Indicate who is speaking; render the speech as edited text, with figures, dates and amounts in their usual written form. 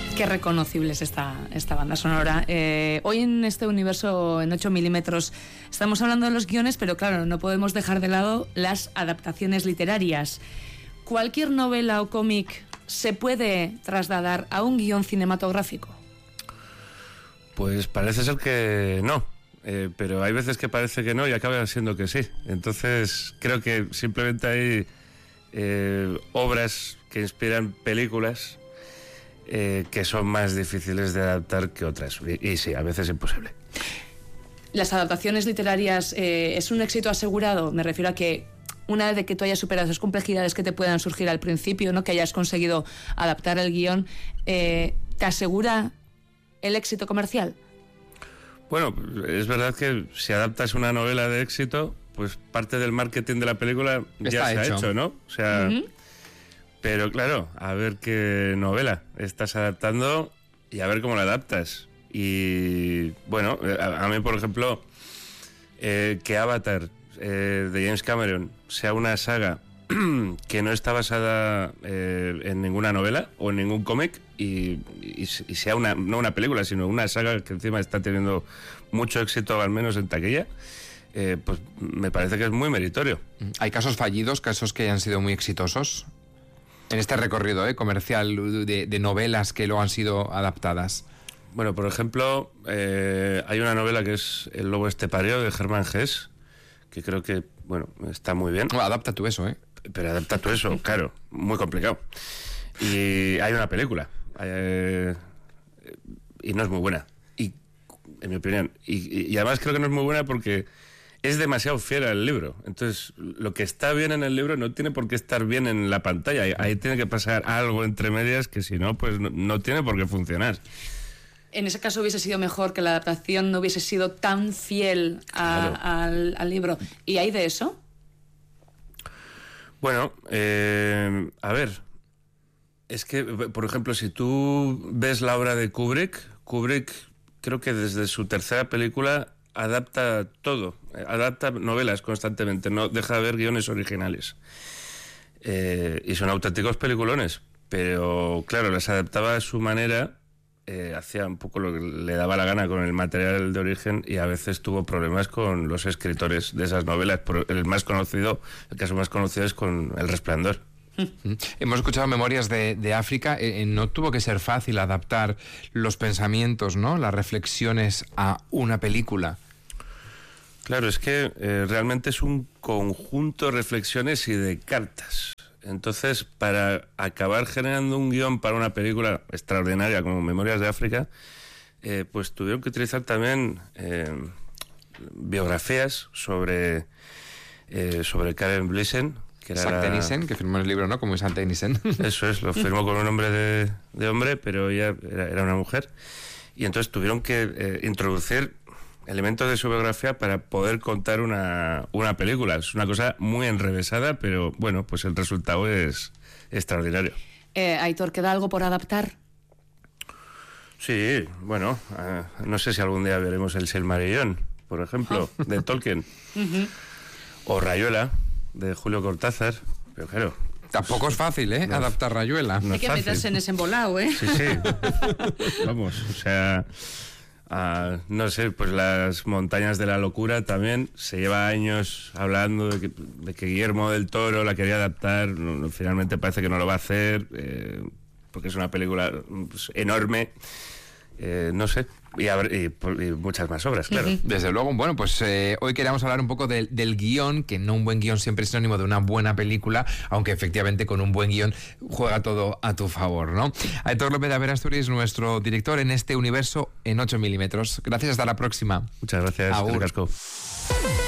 Speaker 1: Qué reconocible es esta banda sonora. Hoy en este universo en 8 milímetros estamos hablando de los guiones, pero claro, no podemos dejar de lado las adaptaciones literarias. ¿Cualquier novela o cómic se puede trasladar a un guión cinematográfico?
Speaker 2: Pues parece ser que no, pero hay veces que parece que no y acaba siendo que sí. Entonces creo que simplemente hay obras que inspiran películas que son más difíciles de adaptar que otras. Y sí, a veces es imposible.
Speaker 1: ¿Las adaptaciones literarias es un éxito asegurado? Me refiero a que una vez de que tú hayas superado esas complejidades que te puedan surgir al principio, ¿no?, que hayas conseguido adaptar el guión, ¿te asegura el éxito comercial?
Speaker 2: Bueno, es verdad que si adaptas una novela de éxito, pues parte del marketing de la película ya se ha hecho, ¿no? O sea... Pero claro, a ver qué novela estás adaptando y a ver cómo la adaptas. Y bueno, a mí, por ejemplo, que Avatar de James Cameron sea una saga que no está basada en ninguna novela o en ningún cómic y sea no una película, sino una saga que encima está teniendo mucho éxito, al menos en taquilla, pues me parece que es muy meritorio.
Speaker 3: ¿Hay casos fallidos, casos que hayan sido muy exitosos en este recorrido comercial de novelas que luego han sido adaptadas?
Speaker 2: Bueno, por ejemplo, hay una novela que es El lobo estepario de Hermann Hesse, que creo que, bueno, está muy bien.
Speaker 3: No, adapta tú eso,
Speaker 2: Pero adapta tú eso, claro, muy complicado. Y hay una película, y no es muy buena, y, en mi opinión. Y además creo que no es muy buena porque es demasiado fiel al libro. Entonces, lo que está bien en el libro no tiene por qué estar bien en la pantalla. Ahí tiene que pasar algo entre medias que si no, pues no tiene por qué funcionar.
Speaker 1: En ese caso hubiese sido mejor que la adaptación no hubiese sido tan fiel al libro. ¿Y hay de eso?
Speaker 2: Bueno, a ver, es que, por ejemplo, si tú ves la obra de Kubrick creo que desde su tercera película adapta todo, adapta novelas constantemente, no deja de ver guiones originales. Y son auténticos peliculones, pero claro, las adaptaba a su manera, hacía un poco lo que le daba la gana con el material de origen y a veces tuvo problemas con los escritores de esas novelas. El caso más conocido es con El Resplandor.
Speaker 3: Hemos escuchado Memorias de África. No tuvo que ser fácil adaptar los pensamientos, ¿no?, las reflexiones a una película.
Speaker 2: Claro, es que realmente es un conjunto de reflexiones y de cartas. Entonces, para acabar generando un guión para una película extraordinaria como Memorias de África, pues tuvieron que utilizar también biografías sobre Karen Blixen, que era
Speaker 3: Saint Tennyson, que firmó el libro, ¿no?, como Saint Tennyson.
Speaker 2: Eso es, lo firmó con un nombre de hombre, pero ella era una mujer. Y entonces tuvieron que introducir elementos de su biografía para poder contar una película. Es una cosa muy enrevesada, pero bueno, pues el resultado es extraordinario.
Speaker 1: Aitor, ¿queda algo por adaptar?
Speaker 2: Sí, bueno, no sé si algún día veremos El Silmarillion, por ejemplo, de Tolkien. O Rayuela, de Julio Cortázar, pero claro...
Speaker 3: Tampoco es fácil, adaptar Rayuela.
Speaker 1: No hay que meterse en ese embolado,
Speaker 2: Sí. Vamos, o sea... no sé, pues Las montañas de la locura también se lleva años hablando de que Guillermo del Toro la quería adaptar, finalmente parece que no lo va a hacer, porque es una película pues, enorme, no sé, y muchas más obras, claro.
Speaker 3: Desde luego. Bueno, pues hoy queríamos hablar un poco del guión, que no un buen guión siempre es sinónimo de una buena película, aunque efectivamente con un buen guión juega todo a tu favor, ¿no? Aitor López de Aberasturi es nuestro director en este universo en 8 milímetros. Gracias, hasta la próxima.
Speaker 2: Muchas gracias.
Speaker 3: Agur.
Speaker 2: Casco.